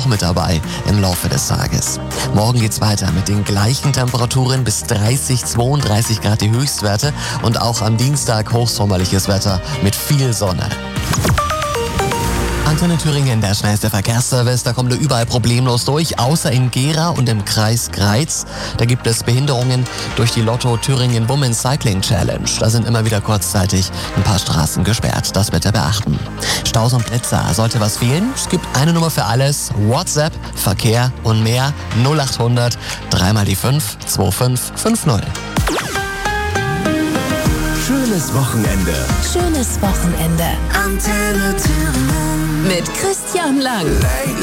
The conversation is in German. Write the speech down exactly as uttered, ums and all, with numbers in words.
auch mit dabei im Laufe des Tages. Morgen geht's weiter mit den gleichen Temperaturen bis dreißig, zweiunddreißig Grad die Höchstwerte und auch am Dienstag hochsommerliches Wetter mit viel Sonne. Antenne Thüringen, der schnellste Verkehrsservice, da kommt er überall problemlos durch, außer in Gera und im Kreis Greiz. Da gibt es Behinderungen durch die Lotto Thüringen Women's Cycling Challenge. Da sind immer wieder kurzzeitig ein paar Straßen gesperrt, das bitte beachten. Staus und Blitzer, sollte was fehlen? Es gibt eine Nummer für alles, WhatsApp, Verkehr und mehr, null achthundert, dreimal die fünf, zwei fünf fünf null. Schönes Wochenende. Schönes Wochenende. Antenne Thüringen. Mit Christian Lang. Late,